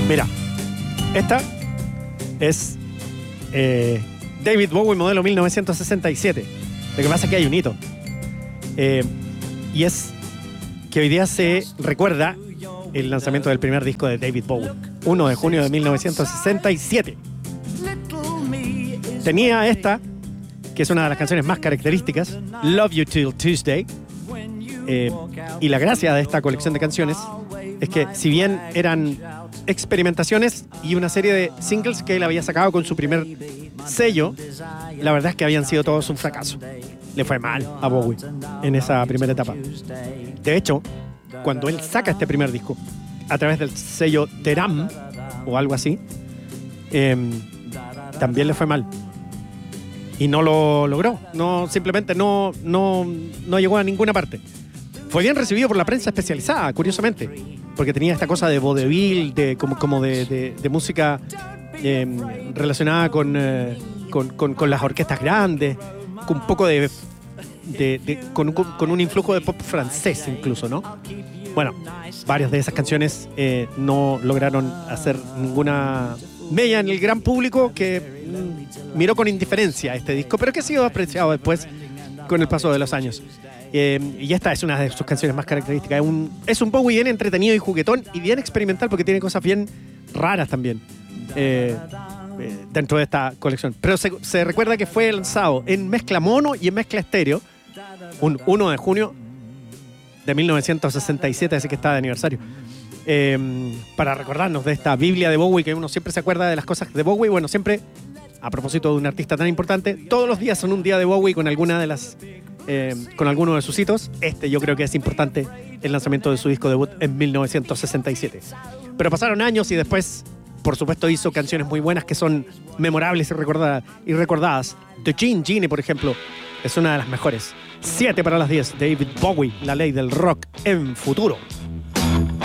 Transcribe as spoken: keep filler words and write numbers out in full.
Mira, esta es eh, David Bowie, modelo mil novecientos sesenta y siete. Lo que pasa es que hay un hito. Eh, y es que hoy día se recuerda el lanzamiento del primer disco de David Bowie, uno de junio de mil novecientos sesenta y siete. Tenía esta, que es una de las canciones más características, Love You Till Tuesday. Eh, y la gracia de esta colección de canciones es que, si bien eran experimentaciones y una serie de singles que él había sacado con su primer sello, la verdad es que habían sido todos un fracaso. Le fue mal a Bowie en esa primera etapa. De hecho, cuando él saca este primer disco a través del sello Teram o algo así, eh, también le fue mal. Y no lo logró. No, simplemente no, no, no llegó a ninguna parte. Fue bien recibido por la prensa especializada, curiosamente, porque tenía esta cosa de vaudeville, de, como, como de, de, de música eh, relacionada con, eh, con, con, con las orquestas grandes, con un poco de... de, de con, con un influjo de pop francés incluso, ¿no? Bueno, varias de esas canciones eh, no lograron hacer ninguna mella en el gran público, que mm, miró con indiferencia este disco, pero que ha sido apreciado después con el paso de los años. Eh, y esta es una de sus canciones más características. Es un, es un Bowie bien entretenido y juguetón y bien experimental, porque tiene cosas bien raras también eh, eh, dentro de esta colección. Pero se, se recuerda que fue lanzado en mezcla mono y en mezcla estéreo un uno de junio de mil novecientos sesenta y siete, así que está de aniversario. Eh, para recordarnos de esta Biblia de Bowie, que uno siempre se acuerda de las cosas de Bowie. Bueno, siempre, a propósito de un artista tan importante, todos los días son un día de Bowie con alguna de las eh, con alguno de sus hitos. Este yo creo que es importante, el lanzamiento de su disco debut en mil novecientos sesenta y siete. Pero pasaron años y después, por supuesto, hizo canciones muy buenas que son memorables y recordadas. Y recordadas. The Gene Genie, por ejemplo, es una de las mejores. siete para las diez, David Bowie, la ley del rock en Futuro.